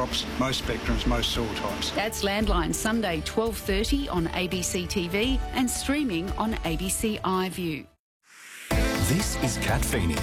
crops, most spectrums, most soil types. That's Landline, Sunday 12:30 on ABC TV and streaming on ABC iView. This is Kat Feeney.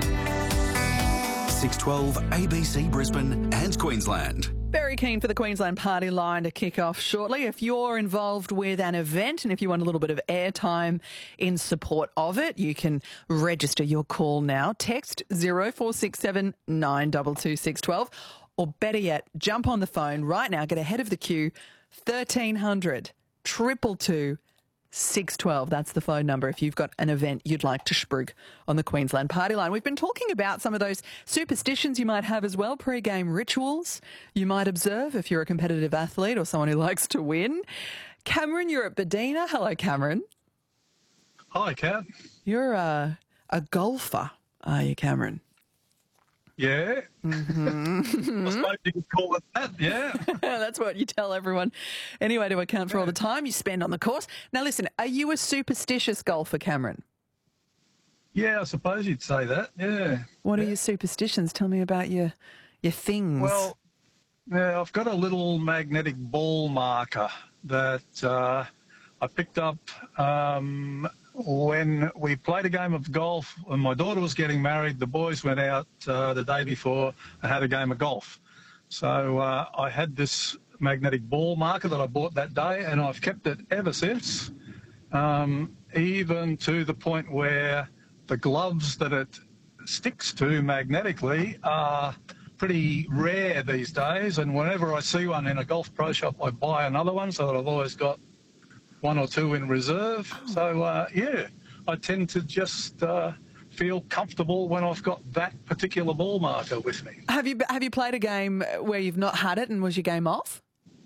612 ABC Brisbane and Queensland. Very keen for the Queensland Party line to kick off shortly. If you're involved with an event and if you want a little bit of airtime in support of it, you can register your call now. Text 0467 922 612, or better yet, jump on the phone right now, get ahead of the queue, 1300 222 612. That's the phone number if you've got an event you'd like to sprig on the Queensland Party line. We've been talking about some of those superstitions you might have as well, pre-game rituals you might observe if you're a competitive athlete or someone who likes to win. Cameron, you're at Bedina. Hello, Cameron. Hi, Kat. You're a golfer, are you, Cameron? Yeah. Mm-hmm. I suppose you could call it that, yeah. That's what you tell everyone. Anyway, to account for all the time you spend on the course. Now, listen, are you a superstitious golfer, Cameron? Yeah, I suppose you'd say that, yeah. What are your superstitions? Tell me about your things. Well, yeah, I've got a little magnetic ball marker that I picked up when we played a game of golf. When my daughter was getting married, the boys went out the day before and had a game of golf. So I had this magnetic ball marker that I bought that day, and I've kept it ever since, even to the point where the gloves that it sticks to magnetically are pretty rare these days, and whenever I see one in a golf pro shop, I buy another one, so that I've always got one or two in reserve. So, yeah, I tend to just feel comfortable when I've got that particular ball marker with me. Have you played a game where you've not had it and was your game off?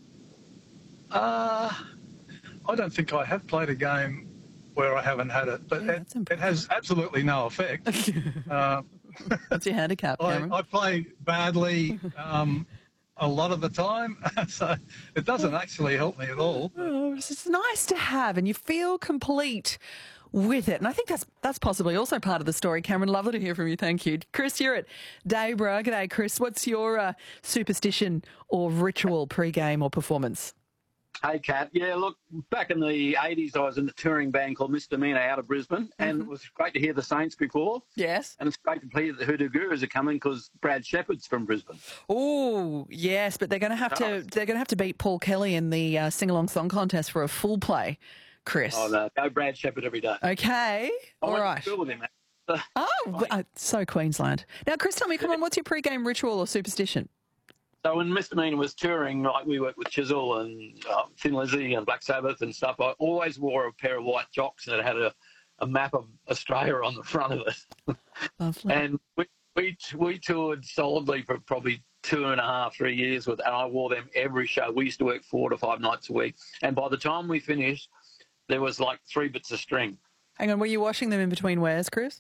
I don't think I have played a game where I haven't had it, but it has absolutely no effect. What's your handicap, Cameron? I play badly a lot of the time, so it doesn't actually help me at all. Oh, it's nice to have, and you feel complete with it. And I think that's possibly also part of the story. Cameron, lovely to hear from you. Thank you. Chris, you're at Daybra. G'day, Chris. What's your superstition or ritual pre-game or performance? Hey, Kat. Yeah, look, back in the 80s, I was in a touring band called Misdemeanor out of Brisbane, and it was great to hear the Saints before. Yes. And it's great to hear the Hoodoo Gurus are coming because Brad Shepherd's from Brisbane. Oh, yes, but they're going to have to beat Paul Kelly in the sing-along song contest for a full play, Chris. Oh, no, go Brad Shepherd every day. Okay, all right. I went to school with him, man. So Queensland. Now, Chris, tell me, come on, what's your pre-game ritual or superstition? So when Misdemeanor was touring, like we worked with Chisel and Thin Lizzy and Black Sabbath and stuff, I always wore a pair of white jocks that had a map of Australia on the front of it. Lovely. And we toured solidly for probably 2.5, 3 years and I wore them every show. We used to work 4 to 5 nights a week. And by the time we finished, there was like 3 bits of string. Hang on, were you washing them in between wears, Chris?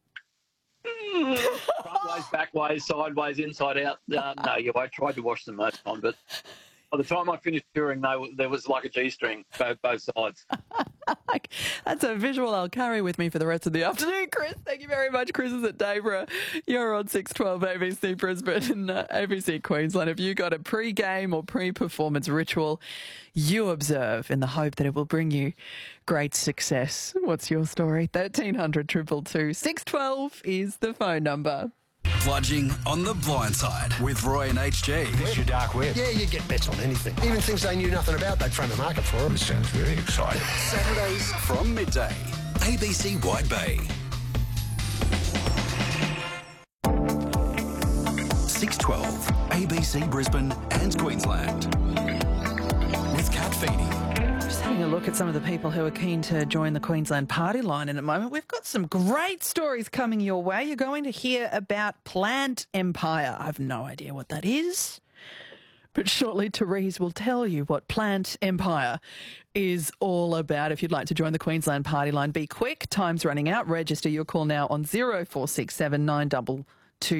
Frontways, backways, sideways, inside out. No, yeah, I tried to wash them most of the time, but by the time I finished touring, there was like a G-string, both sides. That's a visual I'll carry with me for the rest of the afternoon, Chris. Thank you very much. Chris is at Daybra. You're on 612 ABC Brisbane and ABC Queensland. If you got a pre-game or pre-performance ritual you observe in the hope that it will bring you great success, what's your story? 1300 222 612 is the phone number. Bludging on the blind side with Roy and HG. It's your dark web. Yeah, you get bets on anything. Even things they knew nothing about, they'd frame the market for them. It sounds very exciting. Saturdays from midday. ABC Wide Bay. 612 ABC Brisbane and Queensland. With Kat Feeney. Just having a look at some of the people who are keen to join the Queensland Party line in a moment. We've got some great stories coming your way. You're going to hear about Plant Empire. I have no idea what that is, but shortly Therese will tell you what Plant Empire is all about. If you'd like to join the Queensland Party line, be quick. Time's running out. Register your call now on 0467 922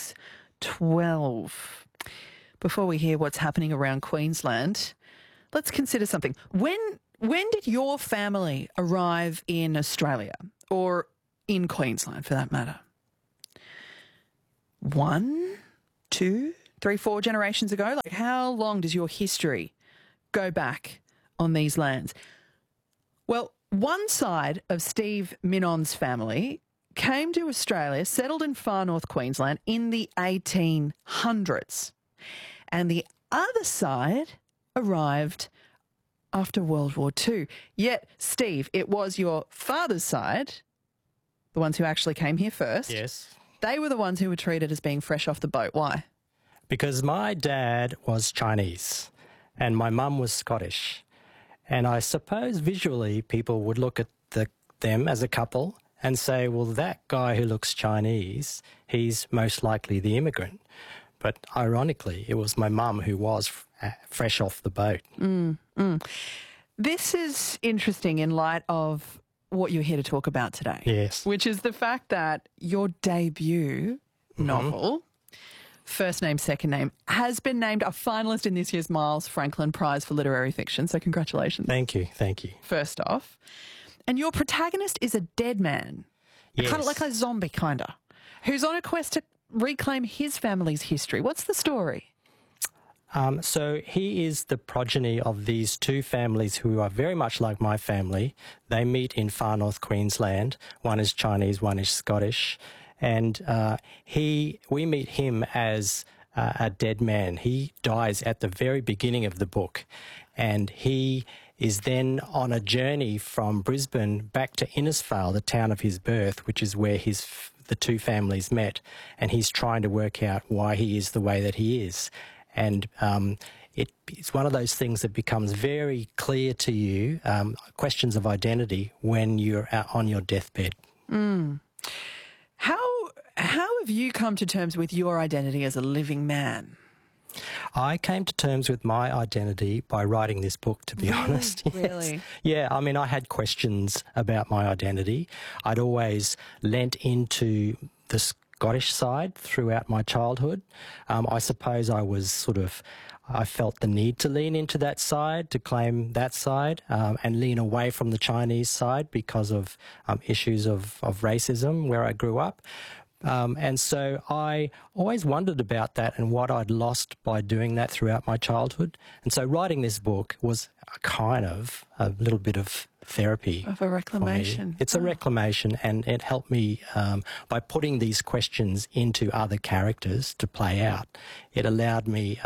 612. Before we hear what's happening around Queensland, let's consider something. When did your family arrive in Australia, or in Queensland for that matter? 1, 2, 4 generations ago? Like, how long does your history go back on these lands? Well, one side of Steve Minon's family came to Australia, settled in far north Queensland in the 1800s. And the other side arrived after World War II. Yet, Steve, it was your father's side, the ones who actually came here first. Yes. They were the ones who were treated as being fresh off the boat. Why? Because my dad was Chinese and my mum was Scottish. And I suppose visually people would look at them as a couple and say, well, that guy who looks Chinese, he's most likely the immigrant. But ironically, it was my mum who was fresh off the boat. This is interesting in light of what you're here to talk about today. Yes. Which is the fact that your debut novel, First Name, Second Name, has been named a finalist in this year's Miles Franklin Prize for Literary Fiction. So congratulations. Thank you. Thank you. First off. And your protagonist is a dead man. Yes. Kind of like a zombie, kind of, who's on a quest to reclaim his family's history. What's the story? So he is the progeny of these two families who are very much like my family. They meet in far north Queensland. One is Chinese, one is Scottish. And we meet him as a dead man. He dies at the very beginning of the book. And he is then on a journey from Brisbane back to Innisfail, the town of his birth, which is where the two families met. And he's trying to work out why he is the way that he is. And it's one of those things that becomes very clear to you, questions of identity, when you're out on your deathbed. How have you come to terms with your identity as a living man? I came to terms with my identity by writing this book, to be honest. Yes. Really? Yeah, I mean, I had questions about my identity. I'd always lent into the Scottish side throughout my childhood. I suppose I felt the need to lean into that side, to claim that side, and lean away from the Chinese side because of issues of racism where I grew up. And so I always wondered about that and what I'd lost by doing that throughout my childhood. And so writing this book was kind of a little bit of therapy. Of a reclamation. It's a reclamation, and it helped me by putting these questions into other characters to play out. It allowed me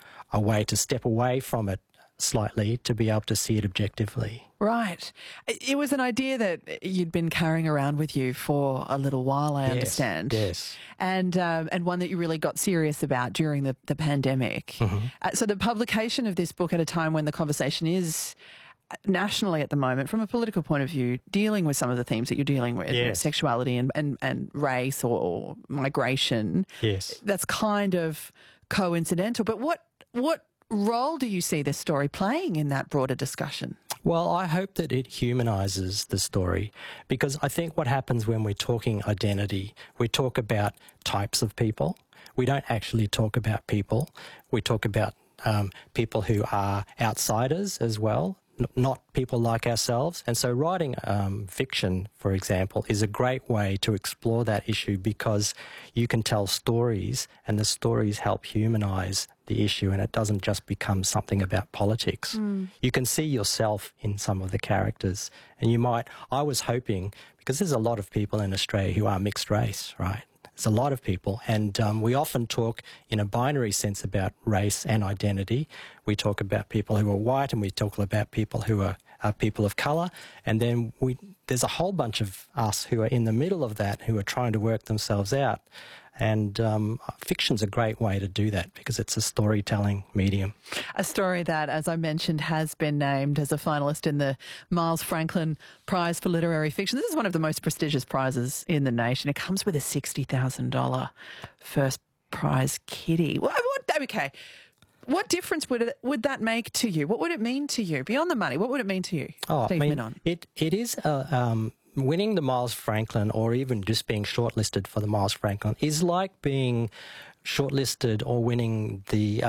a way to step away from it slightly to be able to see it objectively. Right. It was an idea that you'd been carrying around with you for a little while, I understand. Yes. And one that you really got serious about during the pandemic. So the publication of this book at a time when the conversation is nationally at the moment, from a political point of view, dealing with some of the themes that you're dealing with, yes. Sexuality and race or migration. Yes. That's kind of coincidental. But what role do you see this story playing in that broader discussion? Well, I hope that it humanises the story, because I think what happens when we're talking identity, we talk about types of people. We don't actually talk about people. We talk about people who are outsiders as well, not people like ourselves. And so writing fiction, for example, is a great way to explore that issue, because you can tell stories and the stories help humanise the issue, and it doesn't just become something about politics. You can see yourself in some of the characters, and I was hoping, because there's a lot of people in Australia who are mixed race, right? There's a lot of people, and we often talk in a binary sense about race and identity. We talk about people who are white, and we talk about people who are people of colour, and then there's a whole bunch of us who are in the middle of that, who are trying to work themselves out. And fiction's a great way to do that, because it's a storytelling medium. A story that, as I mentioned, has been named as a finalist in the Miles Franklin Prize for Literary Fiction. This is one of the most prestigious prizes in the nation. It comes with a $60,000 first prize kitty. Okay. What difference would that make to you? What would it mean to you? Beyond the money, what would it mean to you, Steve Minon? It is winning the Miles Franklin, or even just being shortlisted for the Miles Franklin, is like being shortlisted or winning the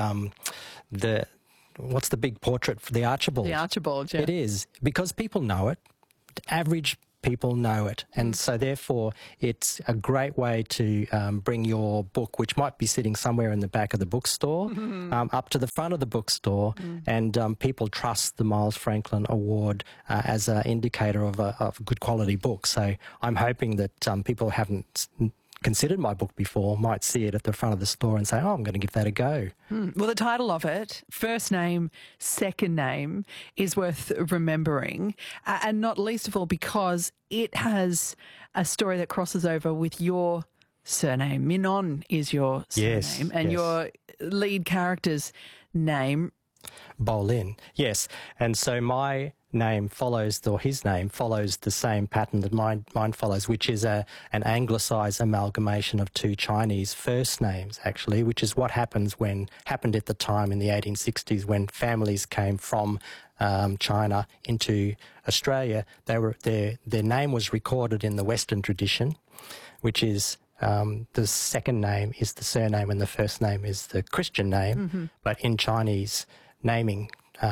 what's the big portrait for the Archibald? The Archibald, yeah. It is, because people know it. Average people know it. And so therefore it's a great way to bring your book, which might be sitting somewhere in the back of the bookstore, up to the front of the bookstore, and people trust the Miles Franklin Award as an indicator of a good quality book. So I'm hoping that people haven't considered my book before might see it at the front of the store and say, oh, I'm going to give that a go. Well, the title of it, First Name, Second Name, is worth remembering, and not least of all because it has a story that crosses over with your surname. Minon is your surname, and your lead character's name. Bolin, yes. And so my name follows, or his name follows the same pattern that mine follows, which is an anglicised amalgamation of two Chinese first names, actually, which is what happened at the time in the 1860s when families came from China into Australia. Their name was recorded in the Western tradition, which is the second name is the surname and the first name is the Christian name, but in Chinese naming,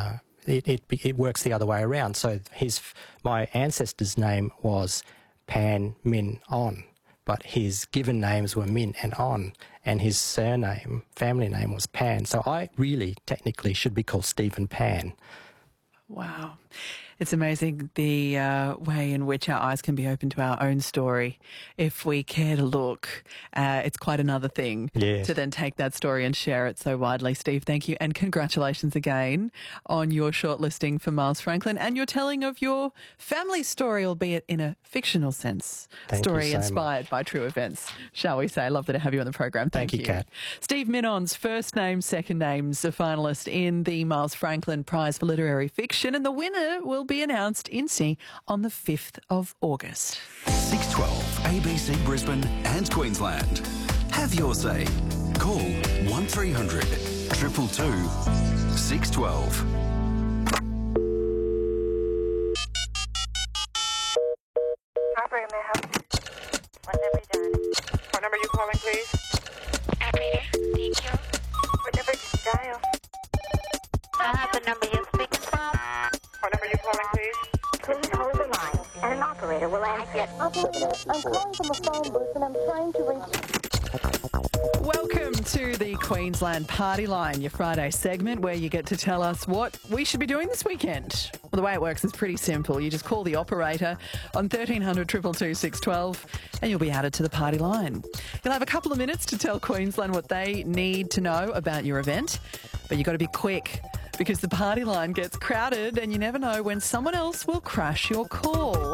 it works the other way around. So my ancestor's name was Pan Min On, but his given names were Min and On, and his surname, family name, was Pan. So I really technically should be called Stephen Pan. Wow. It's amazing the way in which our eyes can be open to our own story if we care to look. It's quite another thing to then take that story and share it so widely. Steve, thank you. And congratulations again on your shortlisting for Miles Franklin and your telling of your family story, albeit in a fictional sense. Thank story you so inspired much. by true events, shall we say. Lovely to have you on the program. Thank you, Kat. Steve Minon's First Name, Second Name's a finalist in the Miles Franklin Prize for Literary Fiction, and the winner will be announced in Sydney on the 5th of August. 612 ABC Brisbane and Queensland. Have your say. Call 1300 222 612. Operator, may I help you? What number are you dialing? What number are you calling, please? Operator, thank you. What number did you dial? I have the number you're speaking from. What number are you calling, please? Please hold the line, and an operator will answer. Operator, I'm calling from a phone booth, and I'm trying to reach... Welcome to the Queensland Party Line, your Friday segment where you get to tell us what we should be doing this weekend. Well, the way it works is pretty simple. You just call the operator on 1300 222 612 and you'll be added to the party line. You'll have a couple of minutes to tell Queensland what they need to know about your event, but you've got to be quick because the party line gets crowded and you never know when someone else will crash your call.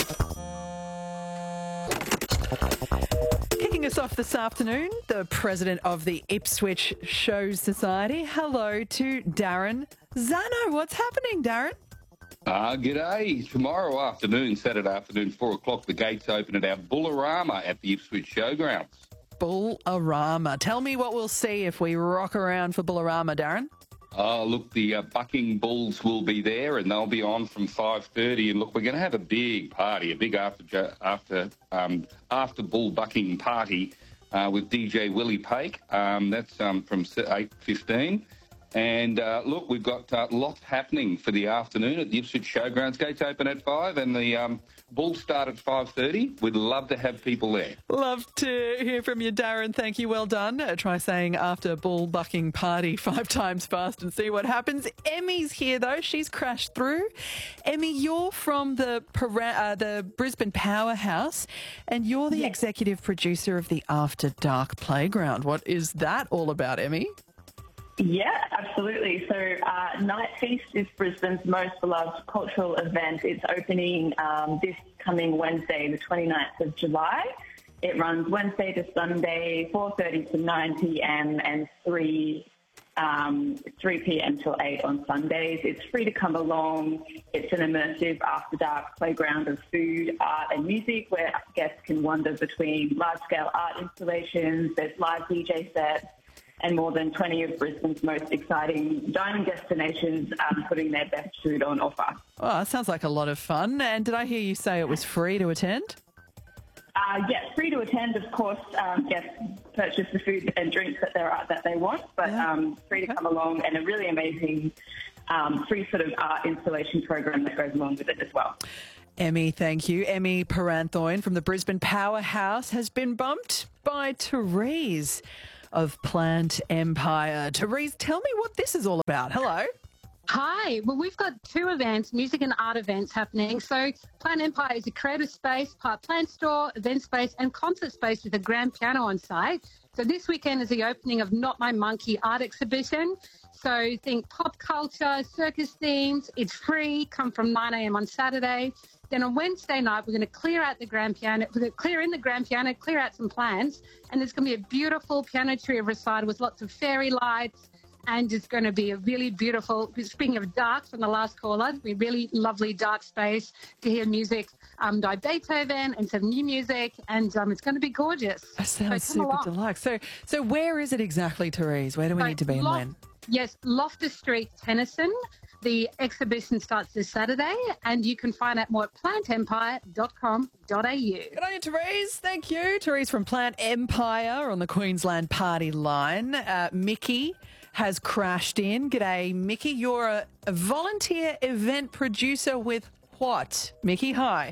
Kicking us off this afternoon, the president of the Ipswich Show Society. Hello to Darren Zano. What's happening, Darren? G'day. Tomorrow afternoon, Saturday afternoon, 4 o'clock, the gates open at our Bullarama at the Ipswich Showgrounds. Bullarama. Tell me what we'll see if we rock around for Bullarama, Darren. Look, the Bucking Bulls will be there and they'll be on from 5:30. And look, we're going to have a big party, a big after bull bucking party with DJ Willie Pake. That's from 8:15. And look, we've got lots happening for the afternoon at the Ipswich Showgrounds. Gates open at 5 and the Bulls start at 5:30. We'd love to have people there. Love to hear from you, Darren. Thank you. Well done. Try saying after bull bucking party 5 times fast and see what happens. Emmy's here, though. She's crashed through. Emmy, you're from the Brisbane Powerhouse and you're the executive producer of the After Dark Playground. What is that all about, Emmy? Yeah, absolutely. So Night Feast is Brisbane's most beloved cultural event. It's opening this coming Wednesday, the 29th of July. It runs Wednesday to Sunday, 4:30 to 9 p.m. and 3 p.m. till 8 on Sundays. It's free to come along. It's an immersive after dark playground of food, art and music where guests can wander between large-scale art installations. There's live DJ sets and more than 20 of Brisbane's most exciting dining destinations putting their best food on offer. Oh, that sounds like a lot of fun. And did I hear you say it was free to attend? Yes, free to attend, of course. Guests purchase the food and drinks that they want, but free to come along, and a really amazing free sort of art installation program that goes along with it as well. Emmy, thank you. Emmy Paranthoin from the Brisbane Powerhouse has been bumped by Therese of Plant Empire. Therese, tell me what this is all about. Hello. Hi. Well, we've got 2 events, music and art events happening. So Plant Empire is a creative space, part plant store, event space and concert space with a grand piano on site. So this weekend is the opening of Not My Monkey art exhibition. So think pop culture, circus themes. It's free. Come from 9 a.m. on Saturday. Then on Wednesday night, we're going to clear out the grand piano. We're going to clear in the grand piano, clear out some plants. And there's going to be a beautiful piano trio recital with lots of fairy lights. And it's going to be a really beautiful, speaking of dark from the last caller, it'll be a really lovely dark space to hear music by Beethoven and some new music. And it's going to be gorgeous. That sounds super deluxe. So where is it exactly, Therese? Where do we need to be and when? Yes, Loftus Street, Tennyson. The exhibition starts this Saturday, and you can find out more at plantempire.com.au. Good on you, Therese. Thank you. Therese from Plant Empire on the Queensland Party line. Mickey has crashed in. G'day, Mickey. You're a volunteer event producer with what? Mickey, hi.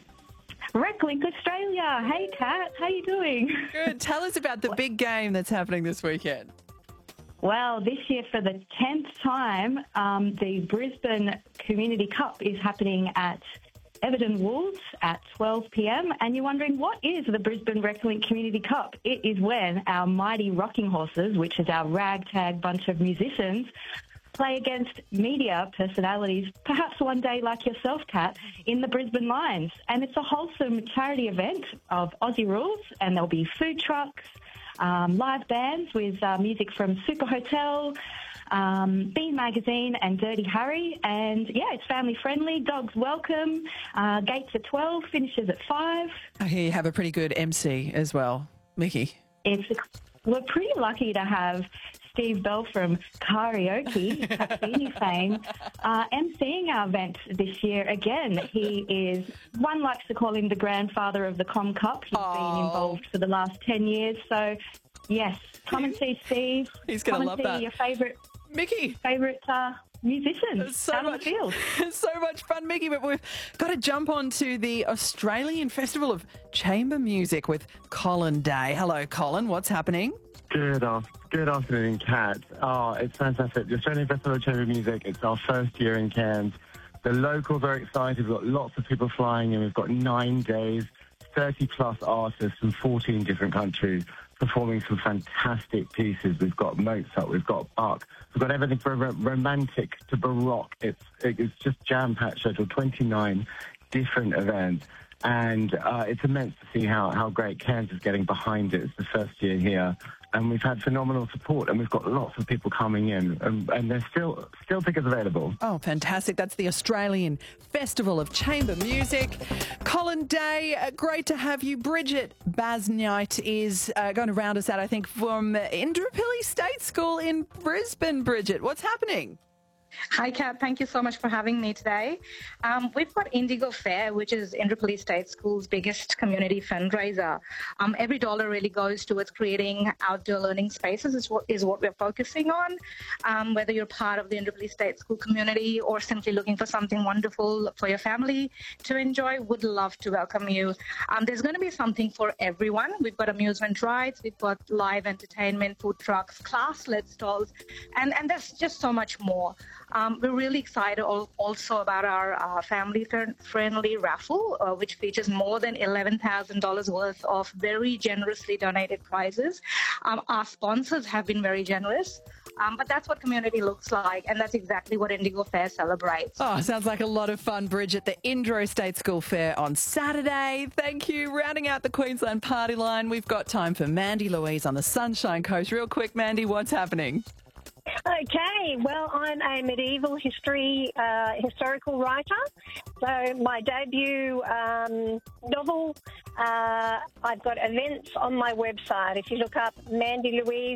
RecLink Australia. Hey, Kat. How you doing? Good. Tell us about the big game that's happening this weekend. Well, this year for the 10th time, the Brisbane Community Cup is happening at Everton Wolds at 12 p.m. And you're wondering, what is the Brisbane RecLink Community Cup? It is when our mighty Rocking Horses, which is our ragtag bunch of musicians, play against media personalities, perhaps one day like yourself, Kat, in the Brisbane Lions. And it's a wholesome charity event of Aussie rules, and there'll be food trucks, live bands with music from Super Hotel, Bean Magazine and Dirty Harry. And, yeah, it's family friendly. Dogs welcome. Gates at 12, finishes at 5. I hear you have a pretty good MC as well, Mickey. We're pretty lucky to have Steve Bell from Karaoke, Cassini fame, emceeing our event this year again. He is, one likes to call him the grandfather of the Com Cup. He's been involved for the last 10 years. So, yes, come and see Steve. He's going to love that. Come and see your favourite musicians out on the field. So much fun, Mickey, but we've got to jump on to the Australian Festival of Chamber Music with Colin Day. Hello, Colin. What's happening? Good afternoon, Kat. Oh, it's fantastic. The Australian Festival of Chamber Music, it's our first year in Cairns. The locals are excited. We've got lots of people flying in. We've got 9 days, 30-plus artists from 14 different countries performing some fantastic pieces. We've got Mozart, we've got Bach, we've got everything from romantic to Baroque. It's just jam-packed schedule, 29 different events. And it's immense to see how great Cairns is getting behind it. It's the first year here. And we've had phenomenal support, and we've got lots of people coming in, and there's still tickets available. Oh, fantastic. That's the Australian Festival of Chamber Music. Colin Day, great to have you. Bridget Basnight is going to round us out, I think, from Indooroopilly State School in Brisbane. Bridget, what's happening? Hi, Kat. Thank you so much for having me today. We've got Indigo Fair, which is Indooroopilly State School's biggest community fundraiser. Every dollar really goes towards creating outdoor learning spaces is what we're focusing on. Whether you're part of the Indooroopilly State School community or simply looking for something wonderful for your family to enjoy, would love to welcome you. There's going to be something for everyone. We've got amusement rides, we've got live entertainment, food trucks, class-led stalls, and there's just so much more. We're really excited also about our family-friendly raffle, which features more than $11,000 worth of very generously donated prizes. Our sponsors have been very generous, but that's what community looks like, and that's exactly what Indigo Fair celebrates. Oh, sounds like a lot of fun, Bridget. The Indro State School Fair on Saturday. Thank you. Rounding out the Queensland Party line, we've got time for Mandy Louise on the Sunshine Coast. Real quick, Mandy, what's happening? Okay, well, I'm a medieval historical writer. So my debut novel, I've got events on my website. If you look up Mandy Louise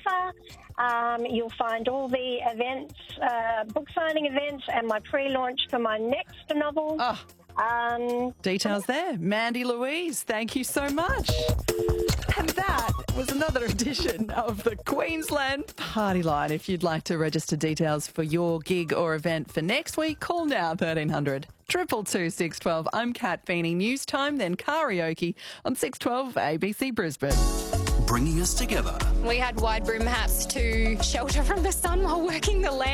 author, you'll find all the events, book signing events, and my pre-launch for my next novel. Details there. Mandy Louise, thank you so much. And that was another edition of the Queensland Party Line. If you'd like to register details for your gig or event for next week, call now 1300 222 612. I'm Kat Feeney. News time, then karaoke on 612 ABC Brisbane. Bringing us together. We had wide brim hats to shelter from the sun while working the land.